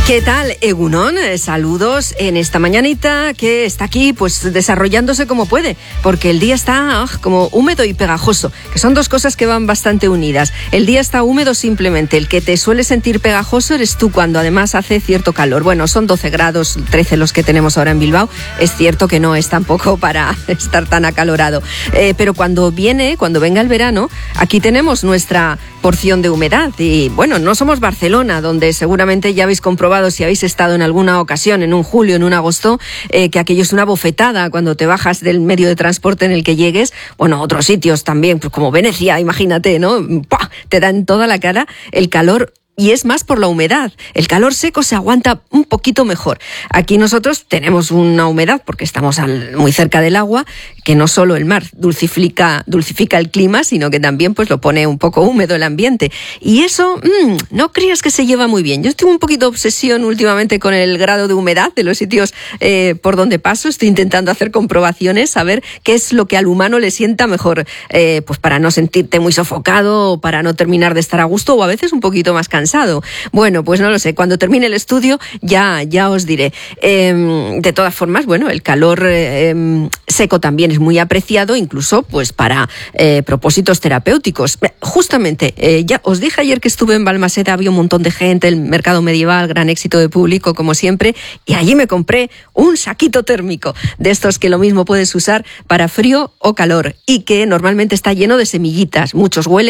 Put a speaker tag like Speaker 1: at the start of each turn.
Speaker 1: ¿Qué tal, Egunon? Saludos en esta mañanita que está aquí pues desarrollándose como puede, porque el día está como húmedo y pegajoso, que son dos cosas que van bastante unidas. El día está húmedo simplemente, el que te suele sentir pegajoso eres tú cuando además hace cierto calor. Bueno, son 12 grados, 13 los que tenemos ahora en Bilbao, es cierto que no es tampoco para estar tan acalorado, pero cuando venga el verano, aquí tenemos nuestra porción de humedad y bueno, no somos Barcelona, donde seguramente ya habéis comprobado si habéis estado en alguna ocasión, en un julio, en un agosto, que aquello es una bofetada cuando te bajas del medio de transporte en el que llegues. Bueno, otros sitios también, pues como Venecia, imagínate, ¿no? ¡Pah! Te da en toda la cara el calor. Y es más por la humedad. El calor seco se aguanta un poquito mejor. Aquí nosotros tenemos una humedad, porque estamos muy cerca del agua, que no solo el mar dulcifica el clima, sino que también pues lo pone un poco húmedo el ambiente. Y eso, no creas que se lleva muy bien. Yo estoy un poquito obsesión últimamente con el grado de humedad de los sitios por donde paso. Estoy intentando hacer comprobaciones, saber qué es lo que al humano le sienta mejor, pues para no sentirte muy sofocado, o para no terminar de estar a gusto, o a veces un poquito más cansado. Bueno, pues no lo sé, cuando termine el estudio ya os diré. De todas formas, bueno, el calor seco también es muy apreciado, incluso pues para propósitos terapéuticos. Justamente, ya os dije ayer que estuve en Balmaseda, había un montón de gente, el mercado medieval, gran éxito de público como siempre, y allí me compré un saquito térmico, de estos que lo mismo puedes usar para frío o calor, y que normalmente está lleno de semillitas, muchos huelen